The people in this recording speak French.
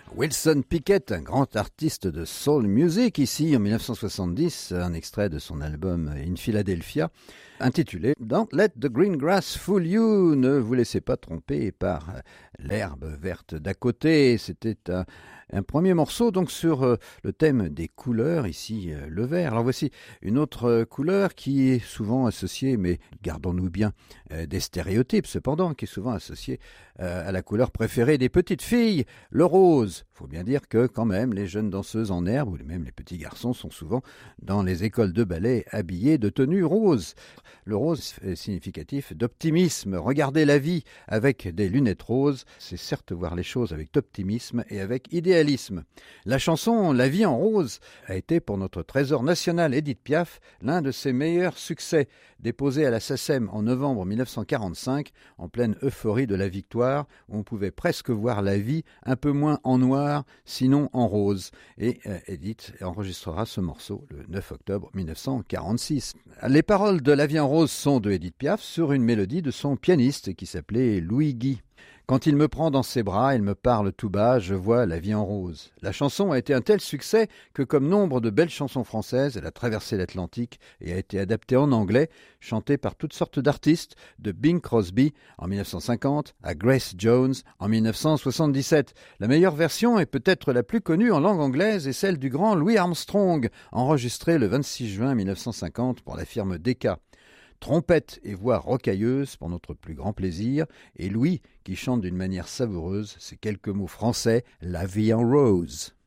Wilson Pickett, un grand artiste de soul music, ici en 1970, un extrait de son album In Philadelphia, intitulé Don't Let the Green Grass Fool You, ne vous laissez pas tromper par l'herbe verte d'à côté. C'était un premier morceau donc sur le thème des couleurs, ici le vert. Alors voici une autre couleur qui est souvent associée, mais gardons-nous bien des stéréotypes cependant, qui est souvent associée à la couleur préférée des petites filles, le rose. Il faut bien dire que quand même les jeunes danseuses en herbe, ou même les petits garçons, sont souvent dans les écoles de ballet habillés de tenues roses. Le rose est significatif d'optimisme. Regarder la vie avec des lunettes roses, c'est certes voir les choses avec optimisme et avec idéalisme. La chanson La vie en rose a été pour notre trésor national Édith Piaf l'un de ses meilleurs succès. Déposé à la SACEM en novembre 1945, en pleine euphorie de la victoire, où on pouvait presque voir la vie un peu moins en noir, sinon en rose. Et Édith enregistrera ce morceau le 9 octobre 1946. Les paroles de La vie en rose sont de Édith Piaf sur une mélodie de son pianiste qui s'appelait Louis Guy. Quand il me prend dans ses bras, il me parle tout bas, je vois la vie en rose. La chanson a été un tel succès que, comme nombre de belles chansons françaises, elle a traversé l'Atlantique et a été adaptée en anglais, chantée par toutes sortes d'artistes, de Bing Crosby en 1950 à Grace Jones en 1977. La meilleure version, et peut-être la plus connue en langue anglaise, est celle du grand Louis Armstrong, enregistrée le 26 juin 1950 pour la firme Decca. Trompette et voix rocailleuse pour notre plus grand plaisir, et Louis qui chante d'une manière savoureuse ces quelques mots français, La vie en rose.